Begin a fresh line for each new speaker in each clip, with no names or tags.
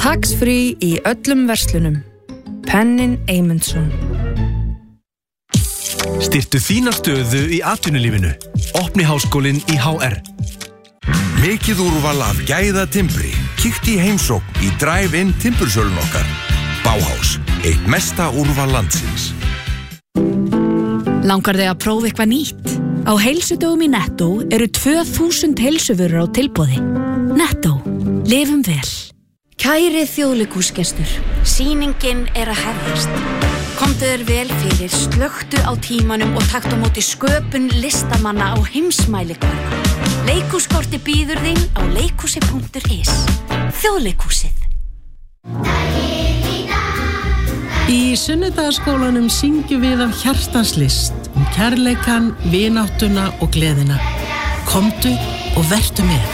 Tax-free í öllum verslunum. Pennin Eymundsson.
Styrktu þína stöðu í atvinnulífinu. Opni háskólinn í HR.
Mikið úrval af gæða timbri. Kíktu í heimsókn í Drive-in timbursölun okkar. Bauhaus, eitt mesta úrval landsins.
Langar þig að prófa eitthvað nýtt? Á heilsudögum í Netto eru 2000 heilsuvörur á tilboði. Netto. Lifum vel.
Kæri þjóðleikhúsgestur, sýningin er að hefjast. Komdu þér vel fyrir, slökktu á tímanum og taktu á móti sköpun listamanna á heimsmælikvarða. Leikhúskorti býður þín á leikhúsi.is. Þjóðleikhúsið.
Í Sunnudagaskólanum syngjum við af hjartans list kærleikann, vináttuna og gleðina. Komdu og vertu með.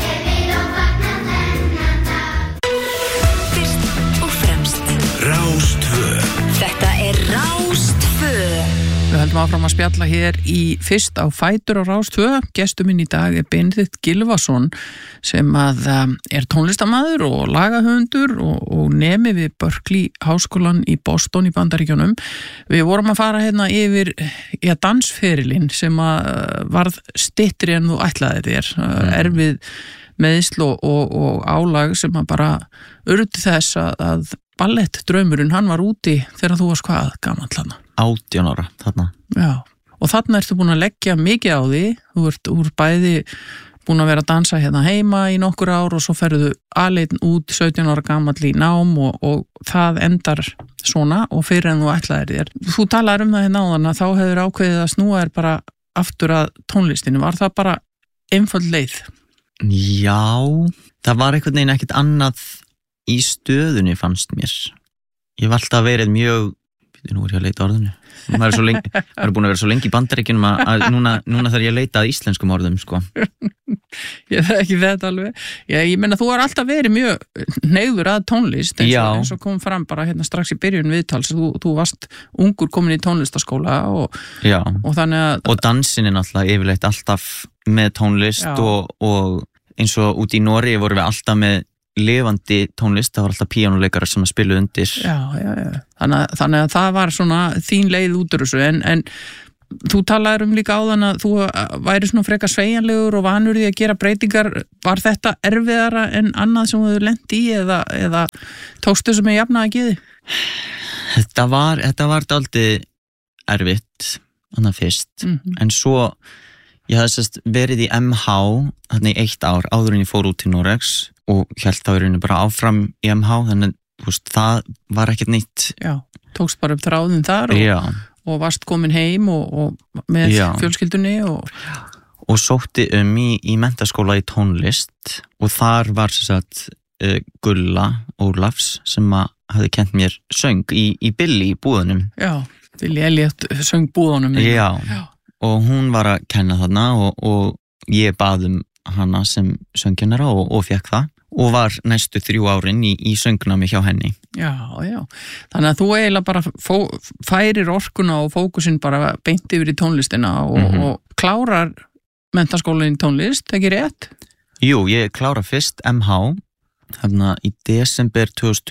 Rás 2.
Þetta er Rás 2.
Við höldum áfram að spjalla hér í fyrst á Fætur á Rás 2. Gestur minn í dag er Benedikt Gylfason sem að er tónlistarmaður og lagahöfundur og nemi við Berklee háskólan í Boston í Bandaríkjunum. Við vorum að fara hérna yfir dansferilinn sem að varð styttri en þú ætlaði þér. Erfið meiðsl og álag sem að bara urðu þess að ballettdraumurinn, hann var úti þegar þú varst hvað gamall þarna?
18 ára, þarna.
Já, og þarna ertu búin að leggja mikið á því, þú ert úr bæði búin að vera að dansa hérna heima í nokkur ár og svo ferðu aleinn út 17 ára gamall í nám og það endar svona og fyrir en þú ætlaðir þér. Þú talaðir um það hérna áðan að þá hefur ákveðið að snúa þér bara aftur að tónlistinu, var það bara einföld leið?
Já, það var einhvern veginn ekkert annað í stöðunni fannst mér. Ég var alltaf verið mjög, nú er ég að leita orðinu. Maður er búin að vera svo lengi í Bandaríkjunum að núna þarf ég að leita að íslenskum orðum, sko.
Ég það ekki þetta alveg. Ég meina, þú har alltaf verið mjög hneigður að tónlist, eins og kom fram bara hérna strax í byrjun viðtals. Þú varst ungur komin í tónlistaskóla og þannig að...
Og dansin er náttúrulega yfirleitt alltaf með tónlist og eins og út í Noregi vorum við alltaf með lifandi tónlist, það var alltaf píanóleikarar sem að spila undir.
Já. Þannig að það var svona þín leið út úr þessu, en þú talaðir líka áðan að þú væri svona frekar sveigjanlegur og vanur því að gera breytingar. Var þetta erfiðara en annað sem þú hefur lent í eða tókstu sem er jafnað að geði?
Þetta var dálítið erfitt annað fyrst, en svo ég hafði verið í MH þarna í 1 ár áður en ég fór út til Noregs og hélt þá í rauninu bara áfram í MH, þannig það var ekkert nýtt. Já,
tókst bara upp þráðin þar og varst komin heim og með fjölskyldunni
og sótti í menntaskóla í tónlist og þar var Gulla Ólafs sem hafði kennt mér söng í Billy í búðunum.
Já, Billy Elliot söng búðunum.
Já. Og hún var að kenna þarna og ég bað hana sem söngkennara og fekk það og var næstu 3 árin í söngnámi hjá henni.
Já. Þannig að þú eiginlega bara færir orkuna og fókusinn bara beint yfir í tónlistina og klárar menntaskólann í tónlist, ekki rétt?
Jú, ég klára fyrst MH þarna í desember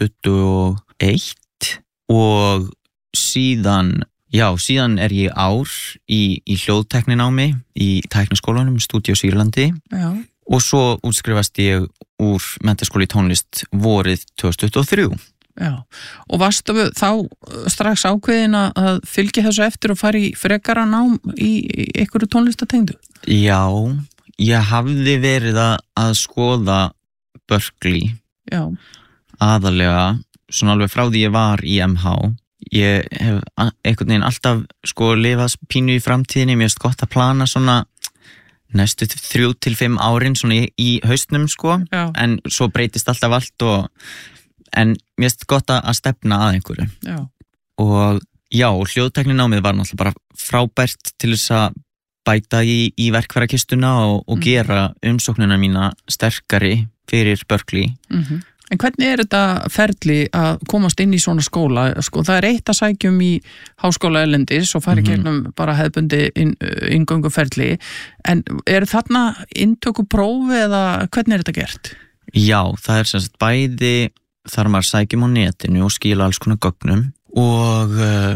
2021 og síðan er ég ár í hljóðtekninámi í tækniskólanum, Stúdíó Sýrlandi. Já. Og svo útskrifast ég úr menntaskóla í tónlist vorið 2023.
Já, og varstu þá strax ákveðin að fylgja þessu eftir og fara í frekara nám í einhverju tónlistatengdu?
Já, ég hafði verið að skoða Berklee. Já. Aðalega, svona alveg frá því ég var í MH. Ég hef einhvern veginn alltaf lifað pínu í framtíðinni, mér finnst gott að plana svona næstu 3 til 5 árin svona í haustnum en svo breytist alltaf allt en mér finnst gott að stefna að einhverju. Já. Og hljóðtekninámið var náttúrulega bara frábært til þess að bæta í verkfærakistuna og gera umsóknina mína sterkari fyrir Berklee.
En hvernig er þetta ferli að komast inn í svona skóla? Það er eitt að sækjum í háskóla erlendis og fara gegnum bara hefðbundi inngönguferli. En er þarna inntökuprófi eða hvernig er þetta gert?
Já, það er bæði þar maður sækjum á netinu og skila alls konar gögnum og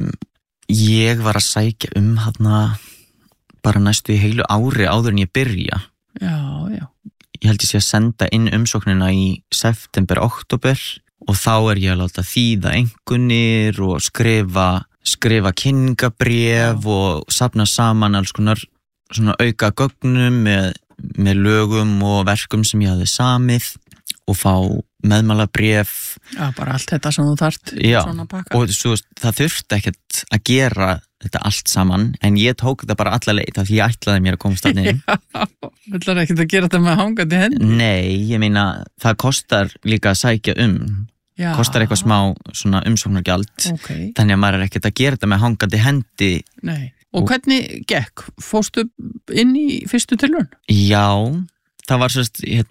ég var að sækja þarna bara næstu í heilu ári áður en ég byrja.
Já.
Ég held ég sé að senda inn umsóknina í september, október og þá ég að láta þýða einkunnir og skrifa kynningabréf og safna saman alls konar svona auka gögnum með lögum og verkum sem ég hafði samið og fá meðmælabréf.
Já, bara allt þetta sem þú þarft.
Já, og svo, það þurfti ekkert að gera þetta allt saman, en ég tók þetta bara alla leið af því ég ætlaði mér að komast þarna inn.
Já, ætlar ekkert að gera þetta með hangandi hendi?
Nei, ég meina, það kostar líka að sækja kostar eitthvað smá svona umsóknargjald, þannig að maður ekkert að gera þetta með hangandi hendi.
Nei, og hvernig gekk? Fórstu inn í fyrstu tilraun?
Já, það var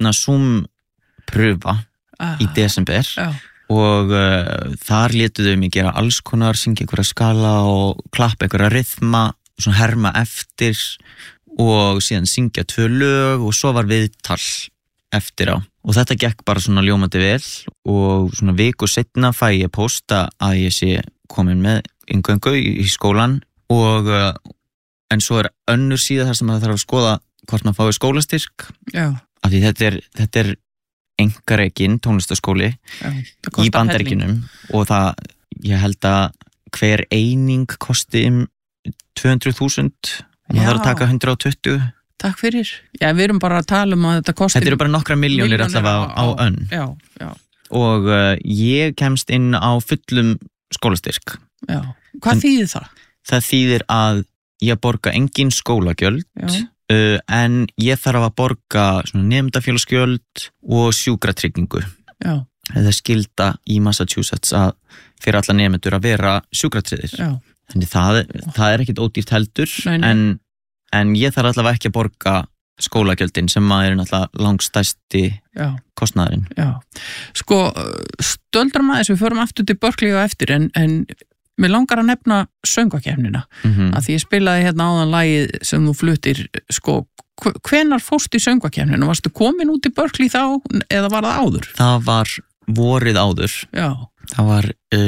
Zoom-pröfa í desember. Já. Og þar létuðu mig gera alls konar, syngja einhverja skala og klappa einhverja rytma, svona herma eftir og síðan syngja 2 lög og svo var viðtal eftir á. Og þetta gekk bara svona ljómandi vel og svona viku seinna fæ ég pósta að ég sé komin með inngöngu í skólan og en svo önnur síða þar sem maður þarf að skoða hvort maður fái skólastyrk.
Já.
Af því þetta er einkarekinn tónlistaskóli í Bandaríkjunum og ég held að hver eining kosti 200.000 og maður þarf að taka 120.
Takk fyrir. Já, við erum bara að tala að þetta kosti...
Þetta eru bara nokkra milljónir allavega á önn.
Já.
Og ég kemst inn á fullum skólastyrk.
Já. Hvað þýðir það?
Það þýðir að ég borga engin skólagjöld. Já. En ég þarf að borga nemendafélagsgjöld og sjúkratryggingu. Já. Það skilda í Massachusetts að fyrir alla nemendur að vera sjúkratryggðir. Já. Þannig það ekkert ódýrt heldur. Nei. En ég þarf allavega ekki að borga skólagjöldin sem náttúrulega langstærsti kostnaðurinn.
Já. Sko, stöldrum aðeins, við förum aftur til Berkeley og eftir, en mér langar að nefna söngvakeppnina. Að því ég spilaði hérna áðan lagið sem þú fluttir, sko, hvenær fórstu í söngvakeppnina? Varstu komin út í Berkeley þá eða var það áður? Það
var vorið áður. Já. Það var,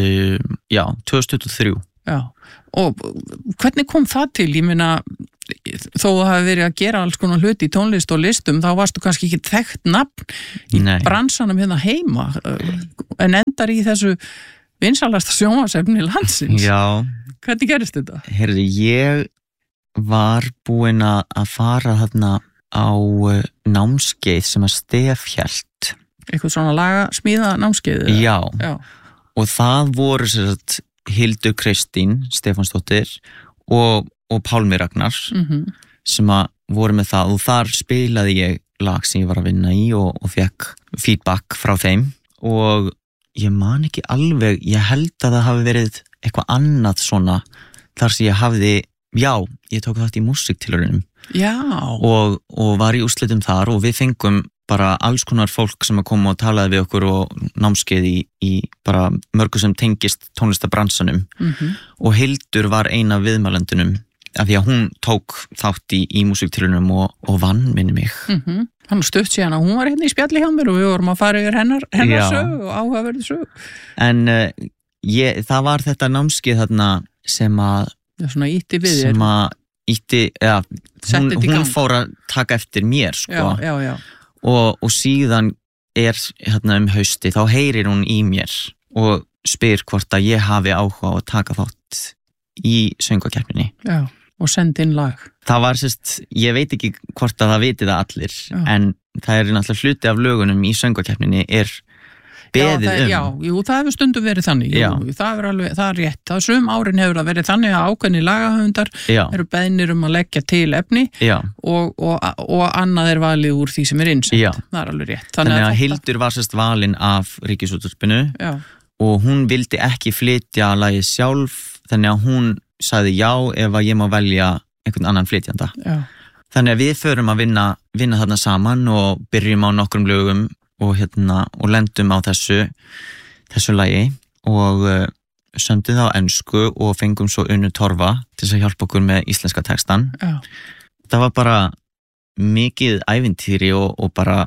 2023.
Já, og hvernig kom það til? Ég meina, þó þú hafi verið að gera alls konar hluti í tónlist og listum, þá varstu kannski ekki þekkt nafn í bransanum hérna heima, en endar í þessu vinsalasta sjónvarpsefni landsins.
Já.
Hvernig gerist þetta?
Heyrðu, ég var búin að fara þarna á námskeið sem að Stef hélt.
Eitthvað svona lagasmíða námskeið?
Já. Og það voru Hildur Kristín Stefánsdóttir og Pálmi Ragnar sem að voru með það og þar spilaði ég lag sem ég var að vinna í og fekk feedback frá þeim og ég man ekki alveg, ég held að það hafi verið eitthvað annað svona þar sem ég hafði, ég tók þátt í músiktilraunum og var í úrslitum þar og við fengum bara alls konar fólk sem að koma og talaði við okkur og námskeið í bara mörgu sem tengist tónlistabransanum og Hildur var eina af viðmælendunum af því að hún tók þátt í músiktilraunum og vann minni mig.
Hann stutt síðan að hún var hérna í spjalli hjá mér og við vorum að fara yfir hennar sög og áhugaverði sög.
En það var þetta námskeið þarna sem að
svona ítti við þér.
Sem að hún fór að taka eftir mér sko.
Já.
Og síðan hérna hausti, þá heyrir hún í mér og spyr hvort að ég hafi áhuga á að taka þátt í söngvakeppninni.
Já, og sendi inn lag.
Það var ég veit ekki hvort að það viti það allir, en það náttúrulega hluti af lögunum í söngvakeppninni beðið
það hefur stundum verið þannig. Það er rétt. Það sum árin hefur það verið þannig að ákveðni lagahöfundar eru beðnir að leggja til efni og annað er valið úr því sem innsett. Það er alveg rétt.
Þannig að Hildur var valin af Ríkisútvarpinu og hún vildi ekki flytja lagið sjálf, þannig að hún sagði já ef að ég má velja einhvern annan flytjanda. Þannig að við förum að vinna þarna saman og byrjum á nokkrum lögum og lendum á þessu lagi og sömdum það á ensku og fengum svo Unnu Torfa til að hjálpa okkur með íslenska textan. Það var bara mikið ævintýri og bara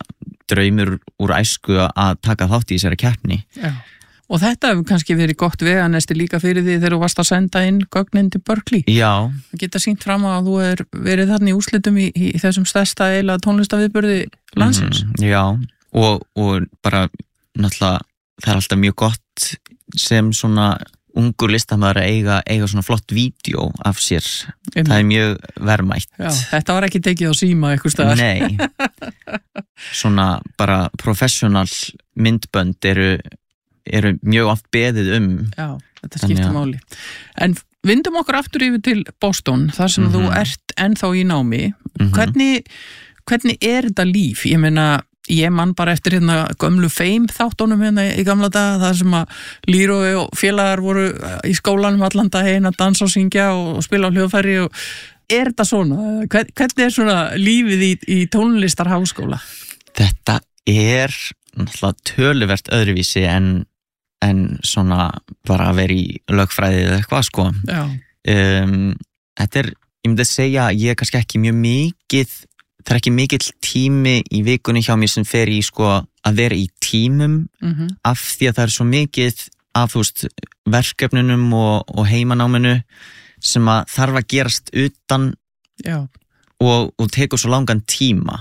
draumur úr æsku að taka þátt í þessari keppni.
Já. Og þetta hefur kannski verið gott veganesti líka fyrir því þegar þú varst að senda inn gögnin til Berkeley.
Já.
Það geta sýnt fram að þú verið þarna í úrslitum í þessum stærsta eiginlega tónlistaviðburði landsins.
Já, og bara náttúrulega það alltaf mjög gott sem svona ungur listamæður að eiga svona flott vídeo af sér. Það mjög verðmætt.
Já, þetta var ekki tekið á síma eitthvað staðar.
Nei. Svona bara professional myndbönd eru mjög oft beðið
Já, þetta skiptir máli. En vindum okkur aftur yfir til Boston, þar sem þú ert ennþá í námi. Hvernig þetta líf? Ég meina, ég man bara eftir gömlu Fame þáttunum í gamla daga, þar sem að Leroy og félagar voru í skólanum allan daginn að dansa og syngja og spila á hljóðfæri. Þetta svona? Hvernig svona lífið í tónlistarháskóla?
Þetta náttúrulega töluvert öðruvísi en svona bara að vera í lögfræði eða eitthvað sko.
Já.
Þetta ég myndi að segja, ég kannski ekki mjög mikið, það ekki mikill tími í vikunni hjá mér sem fer í sko að vera í tímum af því að það svo mikið af verkefnunum og heimanáminu sem að þarf að gerast utan og tekur svo langan tíma.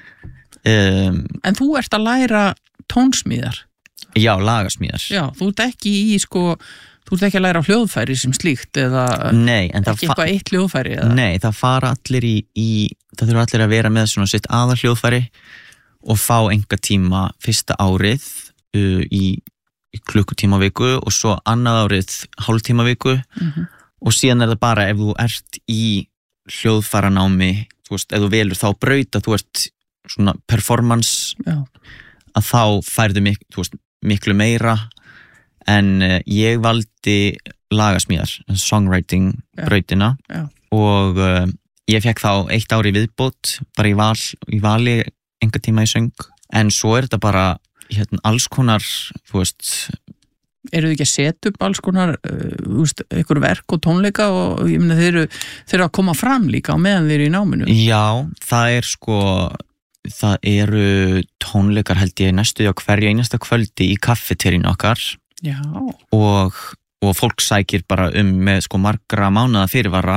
En þú ert að læra tónsmíðar?
Já, lagasmíðar.
Já, þú ert ekki þú ert ekki að læra hljóðfæri sem slíkt eða ekki eitthvað eitt hljóðfæri eða?
Nei, það fara allir það þurfa allir að vera með svona sitt aðal hljóðfæri og fá enga tíma fyrsta árið í klukkutíma viku og svo annað árið hálftíma viku og síðan það bara ef þú ert í hljóðfæranámi, ef þú velur þá braut að þú ert svona performance að þá færðu miklu meira en ég valdi lagasmíðar, songwriting brautina og ég fekk þá 1 ár í viðbót bara í vali enga tíma í söng en svo þetta bara alls konar
Eru þið ekki að setja upp alls konar einhver verk og tónleika og ég meina þeir eru að koma fram líka á meðan þeir eru í náminu?
Já, það eru tónleikar held ég næstu á hverju einasta kvöldi í kaffeterínu okkar.
Já.
Og fólk sækir bara með margra mánaða fyrirvara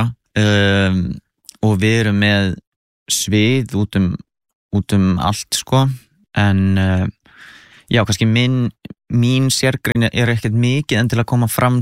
og við erum með svið út um allt en já, kannski mín sérgrein ekkert mikið en til að koma fram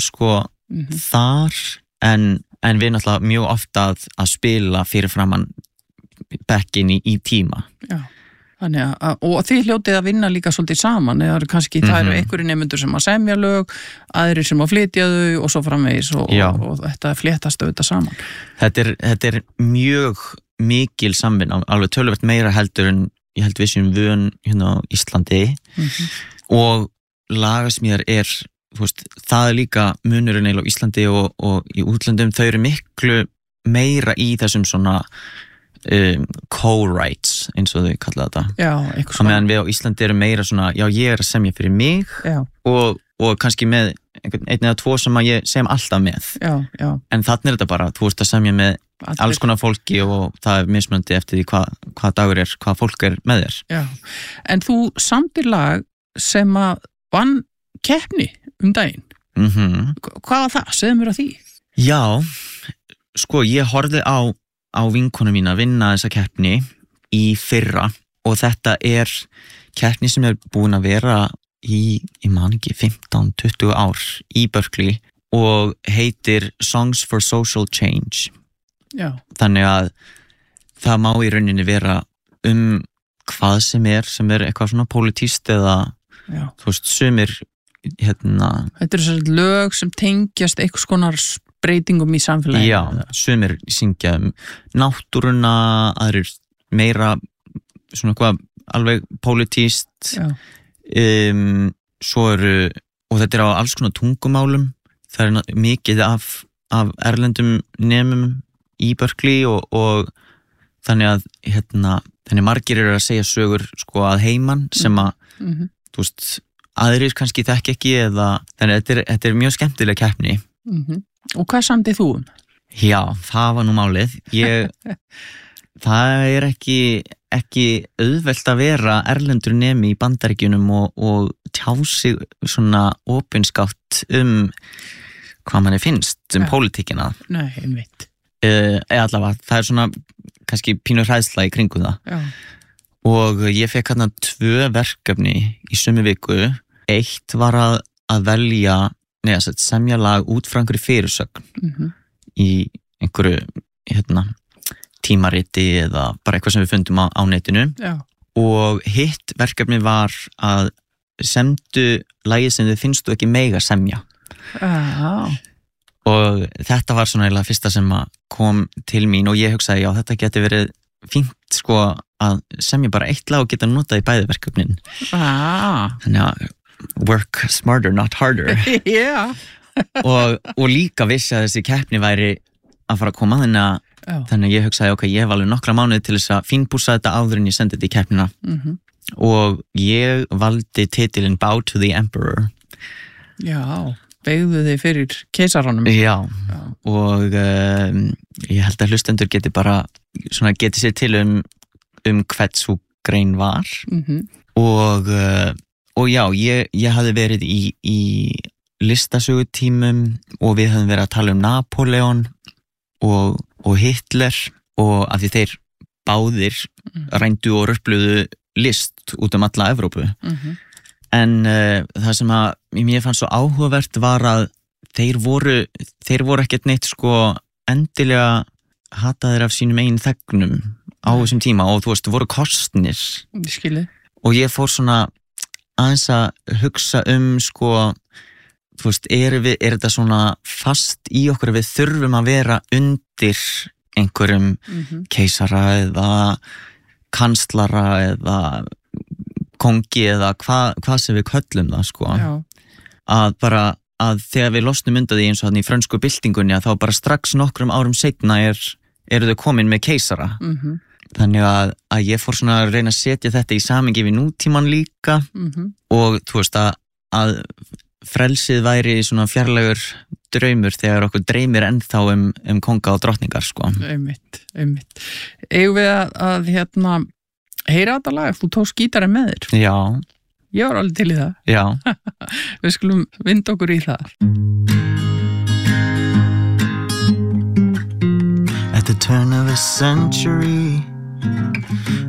þar en við náttúrulega mjög ofta að spila fyrir framan bekkin í tíma.
Já, þannig og þið hljótið að vinna líka svolítið saman eða kannski það eru einhverjir nemendur sem að semja lög, aðrir sem að flytja þau og svo framvegis og þetta fléttast auðvitað saman.
Þetta er mjög mikil samvinna, alveg töluvert meira heldur en ég held við sem vön á Íslandi og lagasmíðar það líka munurinn á Íslandi og í útlöndum, þau eru miklu meira í þessum svona co-writes eins og þau kalla þetta.
Já,
eitthvað svona. Meðan við á Íslandi erum meira svona, já ég er að semja fyrir mig og kannski með einn eða tvo sem að ég sem alltaf með.
Já.
En þannig þetta bara, þú ert að semja með alls konar fólki og það er mismunandi eftir því hvað dagur hvað fólk með þér.
Já, en þú samtir lag sem að vann keppni daginn. Hvað var það? Segðu mér á því.
Já, ég horfði á vinkonu mína að vinna þessa keppni í fyrra og þetta keppni sem búin að vera ég man ekki 15-20 ár í Berkeley og heitir Songs for Social Change.
Já.
Þannig að það má í rauninni vera hvað sem er eitthvað svona pólitískt eða sumir
Þetta eru svona lög sem tengjast einhvers konar breytingum í samfélagi.
Já, sumir syngja náttúruna, aðrir meira svona eitthvað alveg pólitískt. Svo og þetta á alls konar tungumálum. Það mikið af erlendum nemum í Berkeley og þannig að þannig margir eru að segja sögur að heiman sem að aðrir kannski þekki ekki eða þannig að þetta mjög skemmtileg keppni.
Og hvað samtið þú?
Já, það var nú málið. Það ekki ekki auðvelt að vera erlendur nemi í Bandaríkjunum og tjá sig svona opinskátt hvað manni finnst pólitíkina.
Nei, einmitt.
Allavega, það svona kannski pínur hræðsla í kringum það.
Já.
Og ég fekk hérna 2 verkefni í sömu viku. Eitt var að velja, semja lag út frá einhverju fyrirsögn í einhverju tímariti eða bara eitthvað sem við fundum á netinu.
Já.
Og hitt verkefni var að semdu lagið sem þið finnst þú ekki mega semja.
Já.
Og þetta var svona eiginlega fyrsta sem kom til mín og ég hugsaði, já, þetta geti verið fínt sko að semja bara eitt lag og geta notað í bæði verkefnin. Þannig að work smarter, not harder.
Já.
og líka vissi að þessi keppni væri að fara að koma, þannig að ég hugsaði, ok, ég hef alveg nokkra mánuði til þess að fínpússa þetta áður en ég sendi þetta í keppnina. Og ég valdi titilinn Bow to the Emperor.
Já, beygðu þig fyrir keisaranum.
Já. Og ég held að hlustendur geti bara svona geti sér til hvert sú grein var. Og já, ég hafði verið í listasögutímum og við höfum verið að tala Napoleon og Hitler og af því þeir báðir rændu og röfluðu list út alla Evrópu. En það sem að mér fannst svo áhugavert var að þeir voru ekkert neitt sko endilega hataðir af sínum eigin þegnum á þessum tíma og þú veist, voru kostnir.
Skilið.
Og ég fór svona aðeins að hugsa sko, þú veist, er þetta svona fast í okkur að við þurfum að vera undir einhverjum keisara eða kanslara eða kongi eða hvað sem við köllum það sko.
Já.
Að bara að þegar við losnum undan því eins og þannig í frönsku byltingunni að þá bara strax nokkrum árum seinna eru þau komin með keisara. Þannig að ég fór svona að reyna að setja þetta í samhengi við nútíman líka og þú veist að frelsið væri svona fjarlægur draumur þegar okkur dreymir ennþá konga og drottningar sko.
Einmitt. Eigum við að heyra þetta lag, þú tókst gítarinn með þér.
Já.
Ég var alveg til í það.
Já.
Við skulum vinda okkur í það.
At the turn of a century,